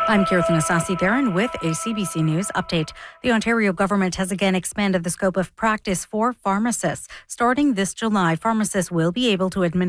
I'm Kirtan Asasi-Theron with a CBC News update. The Ontario government has again expanded the scope of practice for pharmacists. Starting this July, pharmacists will be able to administer